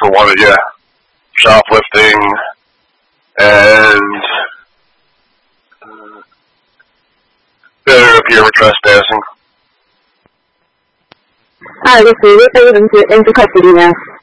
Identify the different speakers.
Speaker 1: ever wanted you shoplifting and failure if you ever trespassing.
Speaker 2: Alright, let's see. We're taking him into custody now.